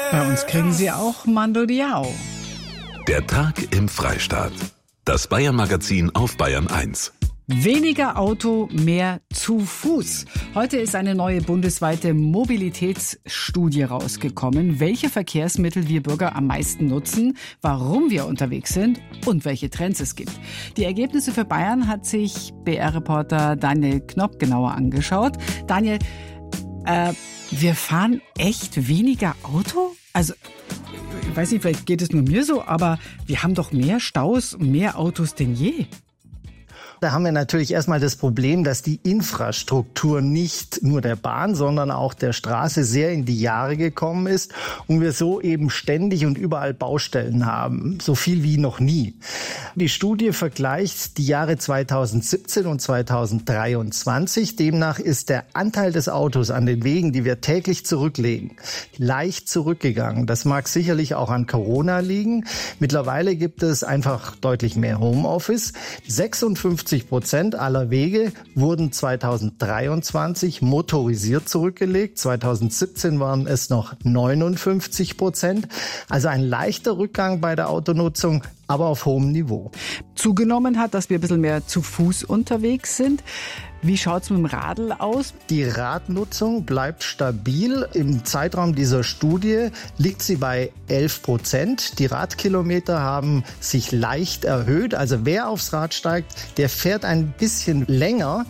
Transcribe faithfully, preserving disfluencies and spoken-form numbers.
Bei uns kriegen Sie auch Mandodiao. Der Tag im Freistaat. Das Bayern-Magazin auf Bayern eins. Weniger Auto, mehr zu Fuß. Heute ist eine neue bundesweite Mobilitätsstudie rausgekommen, welche Verkehrsmittel wir Bürger am meisten nutzen, warum wir unterwegs sind und welche Trends es gibt. Die Ergebnisse für Bayern hat sich B R-Reporter Daniel Knopp genauer angeschaut. Daniel, äh, wir fahren echt weniger Auto? Also, ich weiß nicht, vielleicht geht es nur mir so, aber wir haben doch mehr Staus und mehr Autos denn je. Da haben wir natürlich erstmal das Problem, dass die Infrastruktur nicht nur der Bahn, sondern auch der Straße sehr in die Jahre gekommen ist und wir so eben ständig und überall Baustellen haben, so viel wie noch nie. Die Studie vergleicht die Jahre zweitausendsiebzehn und zweitausenddreiundzwanzig. Demnach ist der Anteil des Autos an den Wegen, die wir täglich zurücklegen, leicht zurückgegangen. Das mag sicherlich auch an Corona liegen. Mittlerweile gibt es einfach deutlich mehr Homeoffice. sechsundfünfzig Prozent aller Wege wurden zweitausenddreiundzwanzig motorisiert zurückgelegt. zweitausendsiebzehn waren es noch neunundfünfzig Prozent. Also ein leichter Rückgang bei der Autonutzung, aber auf hohem Niveau. Zugenommen hat, dass wir ein bisschen mehr zu Fuß unterwegs sind. Wie schaut's mit dem Radl aus? Die Radnutzung bleibt stabil. Im Zeitraum dieser Studie liegt sie bei elf Prozent. Die Radkilometer haben sich leicht erhöht. Also wer aufs Rad steigt, der fährt ein bisschen länger.